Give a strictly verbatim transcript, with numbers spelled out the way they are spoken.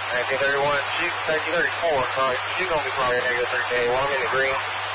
nineteen thirty-one, shoot nineteen thirty-four, sorry, she's going to be probably a negative three K. Well, I'm in the green.